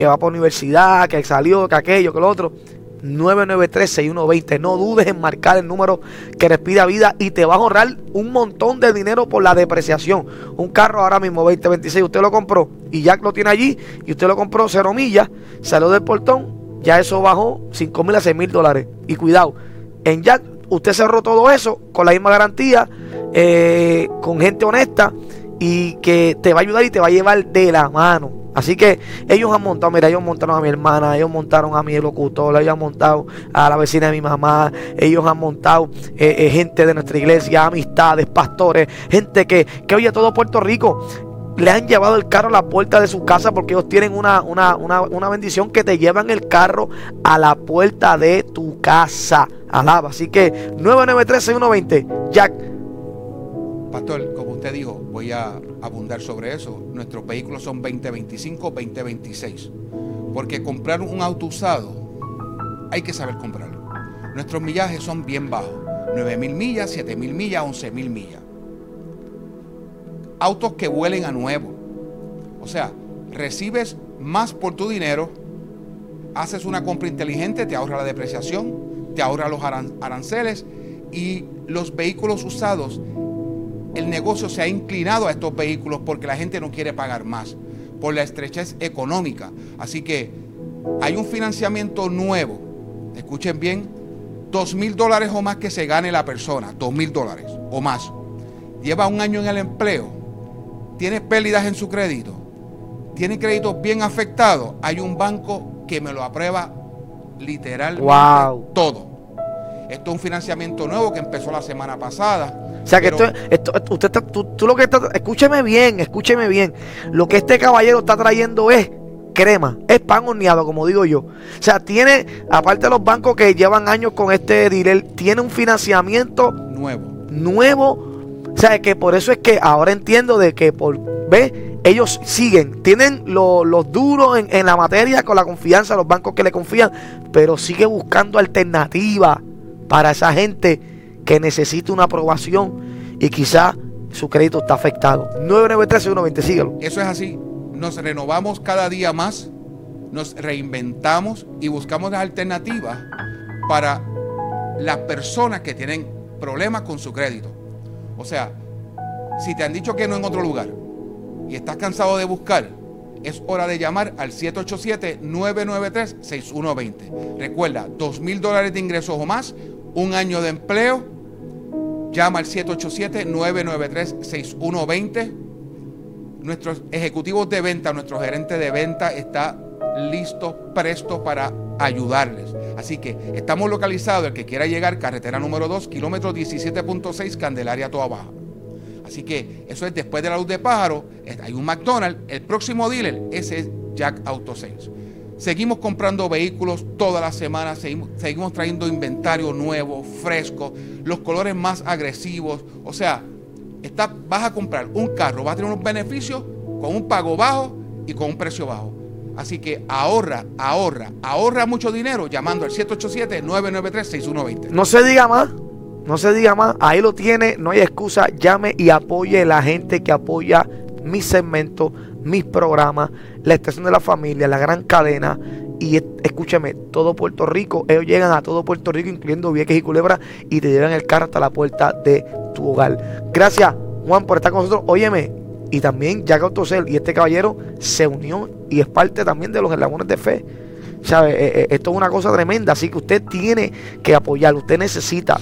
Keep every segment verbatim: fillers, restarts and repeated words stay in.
que va para universidad, que salió, que aquello, que lo otro. nueve nueve tres, seis uno dos cero. No dudes en marcar el número que respira vida y te vas a ahorrar un montón de dinero por la depreciación. Un carro ahora mismo veinte veintiséis, usted lo compró y Jack lo tiene allí y usted lo compró cero millas, salió del portón, ya eso bajó cinco mil a seis mil dólares. Y cuidado, en Jack usted cerró todo eso con la misma garantía, eh, con gente honesta y que te va a ayudar y te va a llevar de la mano. Así que ellos han montado, mira, ellos montaron a mi hermana, ellos montaron a mi locutor, ellos han montado a la vecina de mi mamá, ellos han montado eh, eh, gente de nuestra iglesia, amistades, pastores, gente que, que oye, todo Puerto Rico le han llevado el carro a la puerta de su casa porque ellos tienen una, una, una, una bendición que te llevan el carro a la puerta de tu casa. Alaba. Así que nueve nueve tres, seis uno dos cero, Jack. Pastor, como usted dijo, voy a abundar sobre eso. Nuestros vehículos son veinte veinticinco, veinte veintiséis. Porque comprar un auto usado, hay que saber comprarlo. Nuestros millajes son bien bajos. nueve mil millas, siete mil millas, once mil millas. Autos que huelen a nuevo. O sea, recibes más por tu dinero, haces una compra inteligente, te ahorra la depreciación, te ahorra los aran- aranceles y los vehículos usados. El negocio se ha inclinado a estos vehículos porque la gente no quiere pagar más por la estrechez económica. Así que hay un financiamiento nuevo. Escuchen bien, dos mil dólares o más que se gane la persona, dos mil dólares o más. Lleva un año en el empleo, tiene pérdidas en su crédito, tiene créditos bien afectados. Hay un banco que me lo aprueba literalmente wow. todo. Esto es un financiamiento nuevo que empezó la semana pasada. O sea que pero, esto, esto, esto, usted está, tú, tú lo que está, escúcheme bien, escúcheme bien. Lo que este caballero está trayendo es crema, es pan horneado, como digo yo. O sea, tiene, aparte de los bancos que llevan años con este dealer, tiene un financiamiento nuevo. Nuevo. O sea, que por eso es que ahora entiendo de que por ve, ellos siguen, tienen lo, los duros en, en la materia con la confianza, los bancos que le confían, pero sigue buscando alternativas para esa gente que necesita una aprobación y quizá su crédito está afectado. nueve nueve tres, seis uno dos cero, síguelo. Eso es así. Nos renovamos cada día más, nos reinventamos y buscamos las alternativas para las personas que tienen problemas con su crédito. O sea, si te han dicho que no en otro lugar y estás cansado de buscar, es hora de llamar al siete ocho siete, nueve nueve tres, seis uno dos cero. Recuerda, dos mil dólares de ingresos o más, un año de empleo. Llama al siete ocho siete, nueve nueve tres, seis uno dos cero. Nuestros ejecutivos de venta, nuestro gerente de venta está listo, presto para ayudarles. Así que estamos localizados, el que quiera llegar, carretera número dos, kilómetro diecisiete punto seis, Candelaria, Toa Baja. Así que eso es después de la Luz de Pájaro. Hay un McDonald's, el próximo dealer, ese es Jack Auto Sales. Seguimos comprando vehículos todas las semanas, seguimos, seguimos trayendo inventario nuevo, fresco, los colores más agresivos. O sea, está, vas a comprar un carro, vas a tener unos beneficios con un pago bajo y con un precio bajo. Así que ahorra, ahorra, ahorra mucho dinero llamando al siete ocho siete, nueve nueve tres, seis uno dos cero. No se diga más, no se diga más, ahí lo tiene, no hay excusa, llame y apoye a la gente que apoya mis segmentos, mis programas, la estación de la familia, la gran cadena. Y escúchame, todo Puerto Rico, ellos llegan a todo Puerto Rico, incluyendo Vieques y Culebra, y te llevan el carro hasta la puerta de tu hogar. Gracias, Juan, por estar con nosotros. Óyeme, y también Jack Auto Sales, y este caballero se unió y es parte también de los eslabones de fe. ¿Sabe? Eh, eh, esto es una cosa tremenda, así que usted tiene que apoyar, usted necesita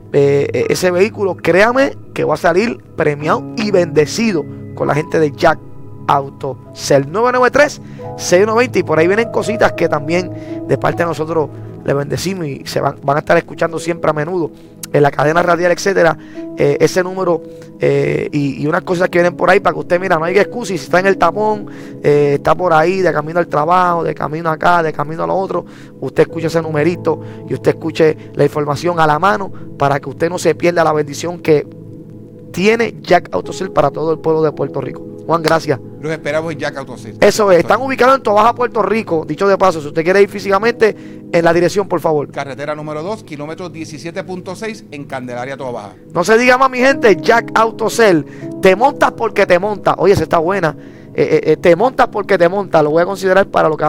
eh, ese vehículo. Créame que va a salir premiado y bendecido con la gente de Jack Auto Sales. Nueve nueve tres, seis uno dos cero. Y por ahí vienen cositas que también de parte de nosotros les bendecimos y se van, van a estar escuchando siempre a menudo en la cadena radial, etcétera, eh, ese número eh, y, y unas cosas que vienen por ahí para que usted, mira, no hay excusa. Y si está en el tapón, eh, está por ahí de camino al trabajo, de camino acá, de camino a lo otro, usted escuche ese numerito y usted escuche la información a la mano para que usted no se pierda la bendición que tiene Jack Auto Sales para todo el pueblo de Puerto Rico. Juan, gracias. Los esperamos en Jack Auto Sales. Eso es, están ubicados en Toa Baja, Puerto Rico. Dicho de paso, si usted quiere ir físicamente, en la dirección, por favor. Carretera número dos, kilómetro diecisiete punto seis, en Candelaria, Toa Baja. No se diga más, mi gente, Jack Auto Sales. Te montas porque te montas. Oye, esa está buena. Eh, eh, te montas porque te montas. Lo voy a considerar para lo que